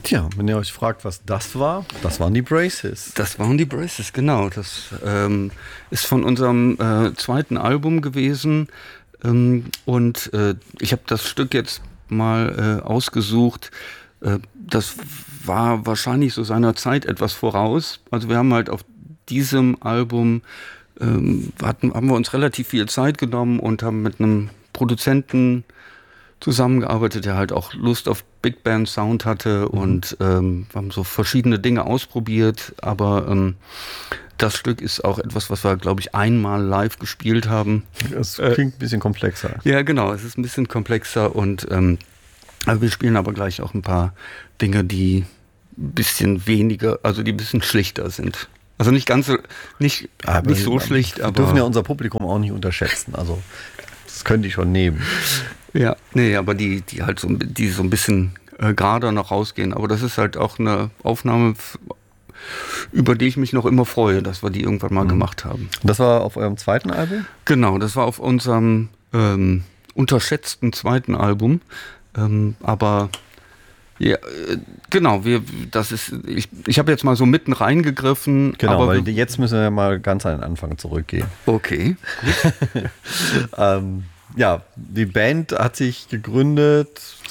Tja, wenn ihr euch fragt, was das waren die Braces. Das waren die Braces, genau. Das ist von unserem zweiten Album gewesen. Und ich habe das Stück jetzt mal ausgesucht. Das war wahrscheinlich so seiner Zeit etwas voraus. Also wir haben halt auf diesem Album haben wir uns relativ viel Zeit genommen und haben mit einem Produzenten zusammengearbeitet, der halt auch Lust auf Big Band Sound hatte und haben so verschiedene Dinge ausprobiert, aber das Stück ist auch etwas, was wir, glaube ich, einmal live gespielt haben. Das klingt ein bisschen komplexer. Ja, genau, es ist ein bisschen komplexer und also wir spielen aber gleich auch ein paar Dinge, die ein bisschen weniger, also die ein bisschen schlichter sind. Also nicht so schlicht, aber... Wir dürfen ja unser Publikum auch nicht unterschätzen, also das könnte ich schon nehmen. Ja, nee, aber die halt so ein bisschen gerader noch rausgehen. Aber das ist halt auch eine Aufnahme, über die ich mich noch immer freue, dass wir die irgendwann mal gemacht haben. Das war auf eurem zweiten Album? Genau, das war auf unserem unterschätzten zweiten Album. Aber ja, genau, ich habe jetzt mal so mitten reingegriffen. Genau, aber weil jetzt müssen wir mal ganz an den Anfang zurückgehen. Okay, gut. Ja, die Band hat sich gegründet